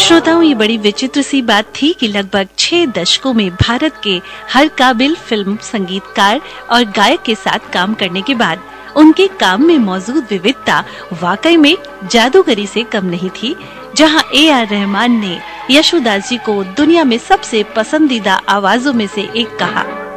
श्रोताओं, ये बड़ी विचित्र सी बात थी कि लगभग 6 दशकों में भारत के हर काबिल फिल्म संगीतकार और गायक के साथ काम करने के बाद उनके काम में मौजूद विविधता वाकई में जादूगरी से कम नहीं थी। जहां A.R. रहमान ने यशुदास जी को दुनिया में सबसे पसंदीदा आवाजों में से एक कहा,